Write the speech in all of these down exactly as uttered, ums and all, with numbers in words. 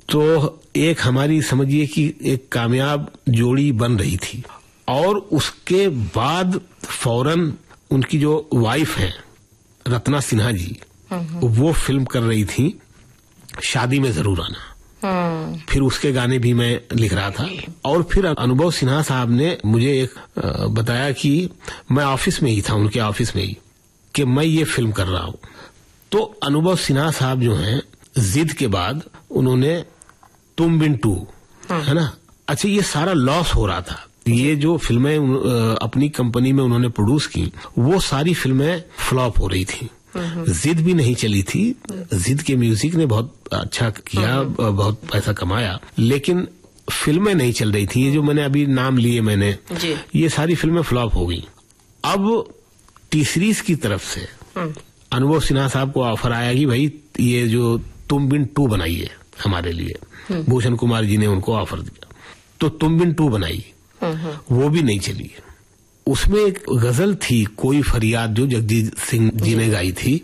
तो एक हमारी समझिए कि एक कामयाब जोड़ी बन रही थी, और उसके बाद फौरन उनकी जो वाइफ है रत्ना सिन्हा जी, वो फिल्म कर रही थी शादी में जरूर आना। फिर उसके गाने भी मैं लिख रहा था, और फिर अनुभव सिन्हा साहब ने मुझे एक बताया कि मैं ऑफिस में ही था, उनके ऑफिस में ही, कि मैं ये फिल्म कर रहा हूं। तो अनुभव सिन्हा साहब जो हैं, जिद के बाद उन्होंने तुम बिन टू, है ना, अच्छा ये सारा लॉस हो रहा था। ये जो फिल्में अपनी कंपनी में उन्होंने प्रोड्यूस की, वो सारी फिल्में फ्लॉप हो रही थी। जिद भी नहीं चली थी, जिद के म्यूजिक ने बहुत अच्छा किया, बहुत पैसा कमाया, लेकिन फिल्में नहीं चल रही थी। ये जो मैंने अभी नाम लिए मैंने, ये सारी फिल्में फ्लॉप हो गई। अब टी सीरीज की तरफ से अनुभव सिन्हा साहब को ऑफर आया कि भाई ये जो तुम बिन टू बनाइए हमारे लिए, भूषण कुमार जी ने उनको ऑफर दिया। तो तुम बिन टू बनाई, वो भी नहीं चली। उसमें एक गजल थी कोई फरियाद, जो जगजीत सिंह जी ने गाई थी,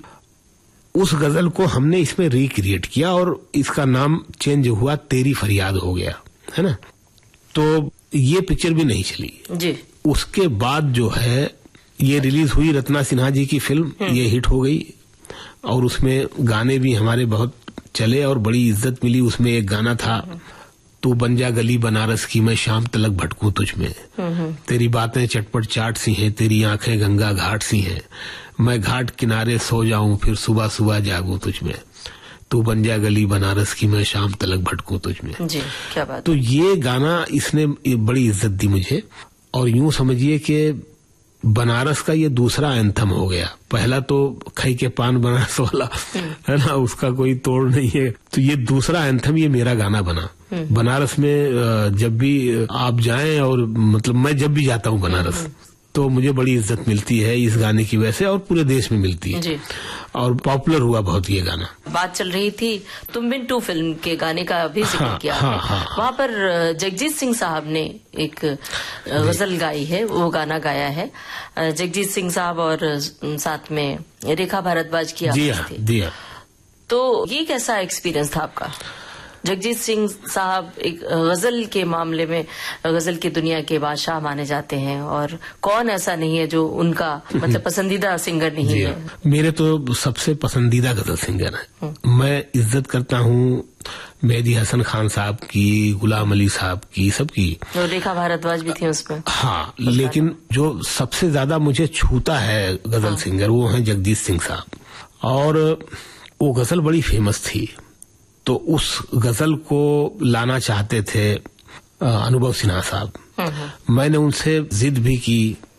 उस गजल को हमने इसमें रिक्रिएट किया और इसका नाम चेंज हुआ, तेरी फरियाद हो गया, है ना। तो ये पिक्चर भी नहीं चली जी। उसके बाद जो है ये रिलीज हुई, रत्ना सिन्हा जी की फिल्म, ये हिट हो गई, और उसमें गाने भी हमारे बहुत चले और बड़ी इज्जत मिली। उसमें एक गाना था, तू बन जा गली बनारस की, मैं शाम तलक भटकूं तुझ में, तेरी बातें चटपट चाट सी हैं, तेरी आंखें गंगा घाट सी हैं, मैं घाट किनारे सो जाऊं फिर सुबह सुबह जागूं तुझ में, तू बन जा गली बनारस की, मैं शाम तलक भटकूं तुझ में जी। क्या बात। तो ये गाना इसने बड़ी इज्जत दी मुझे, और यूं समझिए कि बनारस का ये दूसरा एंथम हो गया। पहला तो खई के पान बनारस वाला, है ना, उसका कोई तोड़ नहीं है। तो ये दूसरा एंथम, ये मेरा गाना बना। बनारस में जब भी आप जाएं, और मतलब मैं जब भी जाता हूं बनारस, तो मुझे बड़ी इज्जत मिलती है इस गाने की वजह से, और पूरे देश में मिलती है जी। और पॉपुलर हुआ बहुत ये गाना। बात चल रही थी तुम बिन टू फिल्म के गाने का भी जिक्र हाँ, किया, हाँ, हाँ, वहाँ पर जगजीत सिंह साहब ने एक गजल गाई है, वो गाना गाया है जगजीत सिंह साहब, और साथ में रेखा भारद्वाज की आवाज थी। जी हाँ। तो ये कैसा एक्सपीरियंस था आपका? जगजीत सिंह साहब एक गजल के मामले में गजल की दुनिया के बादशाह माने जाते हैं, और कौन ऐसा नहीं है जो उनका मतलब पसंदीदा सिंगर नहीं है। मेरे तो सबसे पसंदीदा गजल सिंगर है। मैं इज्जत करता हूँ मेहदी हसन खान साहब की, गुलाम अली साहब की, सबकी। तो रेखा भारद्वाज भी थी उसमें। हाँ, लेकिन जो सबसे ज्यादा मुझे छूता है गजल सिंगर, वो है जगजीत सिंह साहब, और वो गजल बड़ी फेमस थी। तो उस गजल को लाना चाहते थे अनुभव सिन्हा साहब। मैंने उनसे जिद भी की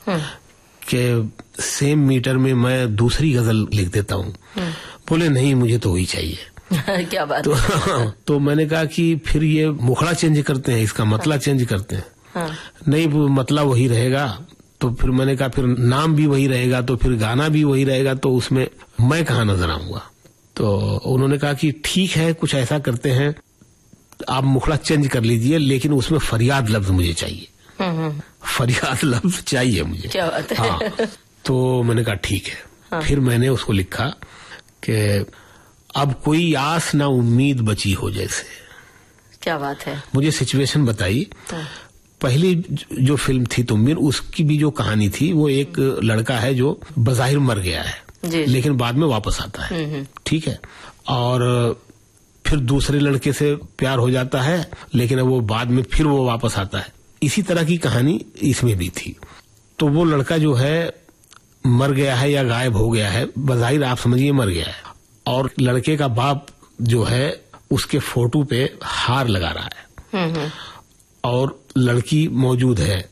कि सेम मीटर में मैं दूसरी गजल लिख देता हूँ। बोले नहीं, मुझे तो वही चाहिए। क्या बात तो, तो मैंने कहा कि फिर ये मुखड़ा चेंज करते हैं, इसका मतला चेंज करते हैं। हाँ। नहीं, मतला वही रहेगा। तो फिर मैंने कहा फिर नाम भी वही रहेगा, तो फिर गाना भी वही रहेगा, तो उसमें मैं कहाँ नजर आऊंगा। तो उन्होंने कहा कि ठीक है, कुछ ऐसा करते हैं, आप मुखड़ा चेंज कर लीजिए, लेकिन उसमें फरियाद लफ्ज मुझे चाहिए। फरियाद लफ्ज चाहिए मुझे। क्या बात है। हाँ, तो मैंने कहा ठीक है। हाँ। फिर मैंने उसको लिखा कि अब कोई आस ना उम्मीद बची हो जैसे। क्या बात है। मुझे सिचुएशन बताई। हाँ। पहली जो फिल्म थी तुम बिन, उसकी भी जो कहानी थी, वो एक लड़का है जो बज़ाहिर मर गया है, लेकिन बाद में वापस आता है, ठीक है, और फिर दूसरे लड़के से प्यार हो जाता है, लेकिन वो बाद में फिर वो वापस आता है। इसी तरह की कहानी इसमें भी थी। तो वो लड़का जो है मर गया है या गायब हो गया है, बज़ाहिर आप समझिए मर गया है, और लड़के का बाप जो है उसके फोटो पे हार लगा रहा है, और लड़की मौजूद है